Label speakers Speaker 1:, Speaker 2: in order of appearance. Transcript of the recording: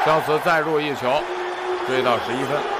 Speaker 1: 肖慈再入一球，追到11分。